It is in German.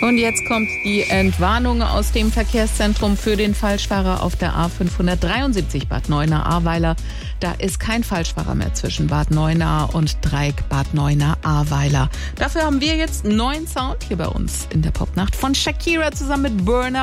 Und jetzt kommt die Entwarnung aus dem Verkehrszentrum für den Falschfahrer auf der A573 Bad Neuenahr-Ahrweiler. Da ist kein Falschfahrer mehr zwischen Bad Neuenahr und Dreieck Bad Neuenahr-Ahrweiler. Dafür haben wir jetzt neuen Sound hier bei uns in der Popnacht von Shakira zusammen mit Burna